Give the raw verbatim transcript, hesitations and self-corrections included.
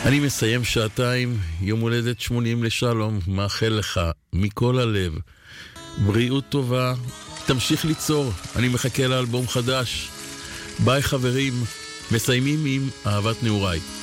אני מסיים שעתיים, יום הולדת שמונים לשלום, מאחל לך מכל הלב בריאות טובה, תמשיך ליצור, אני מחכה לאלבום חדש. ביי חברים, מסיימים עם אהבת נעוריי.